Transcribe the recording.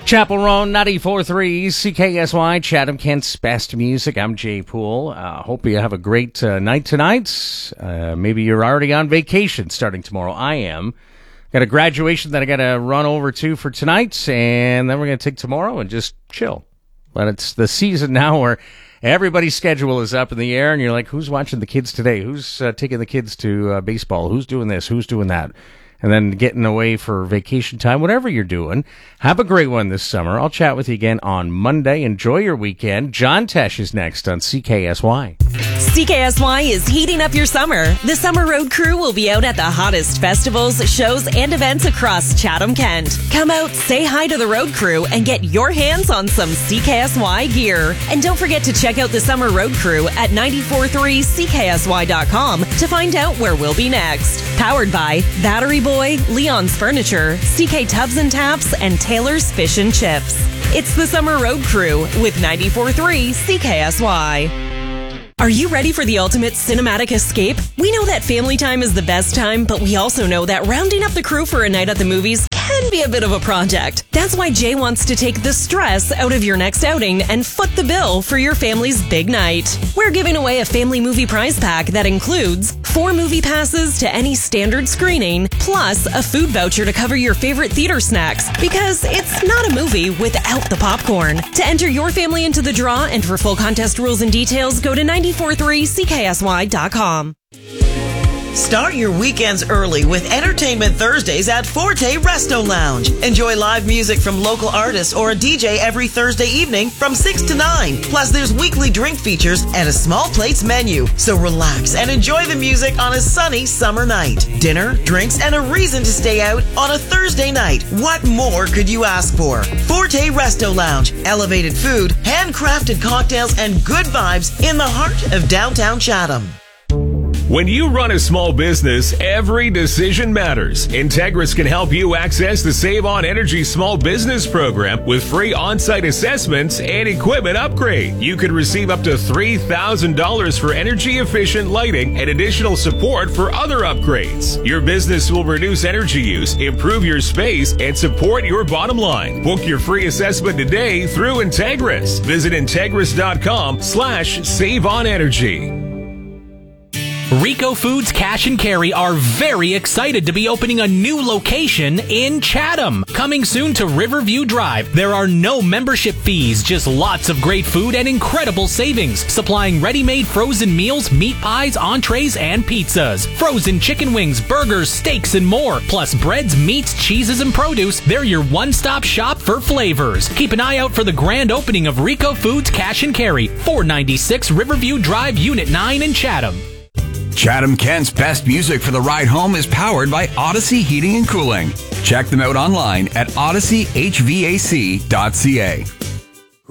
Chapel Roan, 94.3 CKSY, Chatham, Kent's best music. I'm Jay Poole. Hope you have a great night tonight. Maybe you're already on vacation starting tomorrow. I am. Got a graduation that I got to run over to for tonight, and then we're going to take tomorrow and just chill. But it's the season now where everybody's schedule is up in the air, and you're like, who's watching the kids today? Who's taking the kids to baseball? Who's doing this? Who's doing that? And then getting away for vacation time, whatever you're doing. Have a great one this summer. I'll chat with you again on Monday. Enjoy your weekend. John Tesh is next on CKSY. CKSY is heating up your summer. The Summer Road Crew will be out at the hottest festivals, shows, and events across Chatham, Kent. Come out, say hi to the Road Crew, and get your hands on some CKSY gear. And don't forget to check out the Summer Road Crew at 943CKSY.com to find out where we'll be next. Powered by Battery Boy, Leon's Furniture, CK Tubs and Taps, and Taylor's Fish and Chips. It's the Summer Road Crew with 94.3 CKSY. Are you ready for the ultimate cinematic escape? We know that family time is the best time, but we also know that rounding up the crew for a night at the movies can be a bit of a project. That's why Jay wants to take the stress out of your next outing and foot the bill for your family's big night. We're giving away a family movie prize pack that includes 4 movie passes to any standard screening, plus a food voucher to cover your favorite theater snacks, because it's not a movie without the popcorn. To enter your family into the draw and for full contest rules and details, go to 943CKSY.com. Start your weekends early with Entertainment Thursdays at Forte Resto Lounge. Enjoy live music from local artists or a DJ every Thursday evening from 6 to 9. Plus, there's weekly drink features and a small plates menu. So relax and enjoy the music on a sunny summer night. Dinner, drinks, and a reason to stay out on a Thursday night. What more could you ask for? Forte Resto Lounge. Elevated food, handcrafted cocktails, and good vibes in the heart of downtown Chatham. When you run a small business, every decision matters. Integris can help you access the Save on Energy Small Business Program with free on-site assessments and equipment upgrade. You could receive up to $3,000 for energy-efficient lighting and additional support for other upgrades. Your business will reduce energy use, improve your space, and support your bottom line. Book your free assessment today through Integris. Visit Integris.com/saveonenergy. Rico Foods Cash and Carry are very excited to be opening a new location in Chatham. Coming soon to Riverview Drive. There are no membership fees, just lots of great food and incredible savings. Supplying ready-made frozen meals, meat pies, entrees, and pizzas. Frozen chicken wings, burgers, steaks, and more. Plus breads, meats, cheeses, and produce. They're your one-stop shop for flavors. Keep an eye out for the grand opening of Rico Foods Cash and Carry, 496 Riverview Drive, Unit 9 in Chatham. Chatham Kent's best music for the ride home is powered by Odyssey Heating and Cooling. Check them out online at odysseyyhvac.ca.